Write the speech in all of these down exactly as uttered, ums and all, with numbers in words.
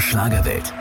Schlagerwelt.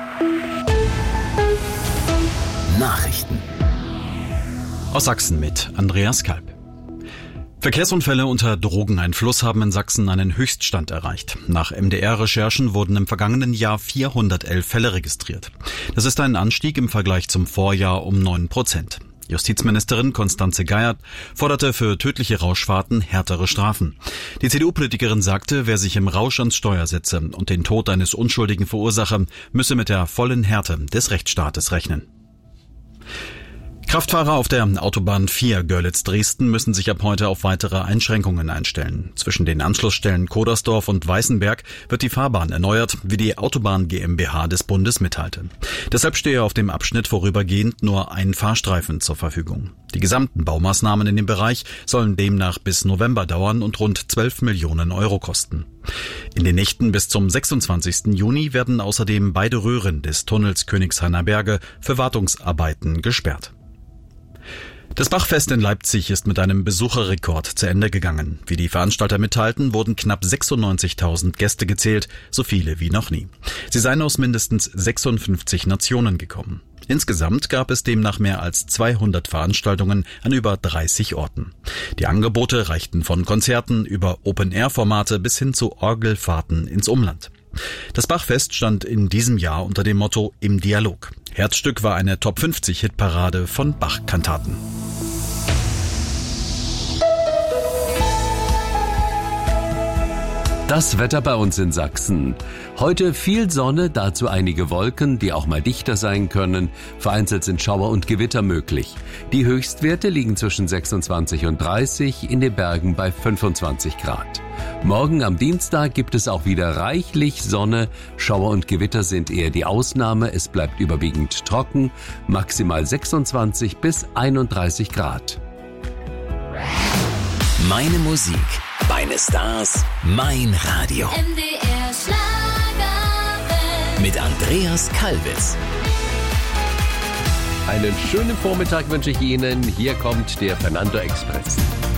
Nachrichten. Aus Sachsen mit Andreas Kalb. Verkehrsunfälle unter Drogeneinfluss haben in Sachsen einen Höchststand erreicht. Nach M D R-Recherchen wurden im vergangenen Jahr vierhundertelf Fälle registriert. Das ist ein Anstieg im Vergleich zum Vorjahr um neun Prozent. Justizministerin Constanze Geiert forderte für tödliche Rauschfahrten härtere Strafen. Die C D U-Politikerin sagte, wer sich im Rausch ans Steuer setze und den Tod eines Unschuldigen verursache, müsse mit der vollen Härte des Rechtsstaates rechnen. Kraftfahrer auf der Autobahn vier Görlitz-Dresden müssen sich ab heute auf weitere Einschränkungen einstellen. Zwischen den Anschlussstellen Kodersdorf und Weißenberg wird die Fahrbahn erneuert, wie die Autobahn GmbH des Bundes mitteilte. Deshalb stehe auf dem Abschnitt vorübergehend nur ein Fahrstreifen zur Verfügung. Die gesamten Baumaßnahmen in dem Bereich sollen demnach bis November dauern und rund zwölf Millionen Euro kosten. In den Nächten bis zum sechsundzwanzigsten Juni werden außerdem beide Röhren des Tunnels Königshainer Berge für Wartungsarbeiten gesperrt. Das Bachfest in Leipzig ist mit einem Besucherrekord zu Ende gegangen. Wie die Veranstalter mitteilten, wurden knapp sechsundneunzigtausend Gäste gezählt, so viele wie noch nie. Sie seien aus mindestens sechsundfünfzig Nationen gekommen. Insgesamt gab es demnach mehr als zweihundert Veranstaltungen an über dreißig Orten. Die Angebote reichten von Konzerten über Open-Air-Formate bis hin zu Orgelfahrten ins Umland. Das Bachfest stand in diesem Jahr unter dem Motto Im Dialog. Herzstück war eine Top fünfzig Hitparade von Bach-Kantaten. Das Wetter bei uns in Sachsen. Heute viel Sonne, dazu einige Wolken, die auch mal dichter sein können. Vereinzelt sind Schauer und Gewitter möglich. Die Höchstwerte liegen zwischen sechsundzwanzig und dreißig, in den Bergen bei fünfundzwanzig Grad. Morgen am Dienstag gibt es auch wieder reichlich Sonne. Schauer und Gewitter sind eher die Ausnahme. Es bleibt überwiegend trocken, maximal sechsundzwanzig bis einunddreißig Grad. Meine Musik, meine Stars, mein Radio. M D R Schlagerwelt. Mit Andreas Kalbitz. Einen schönen Vormittag wünsche ich Ihnen. Hier kommt der Fernando Express.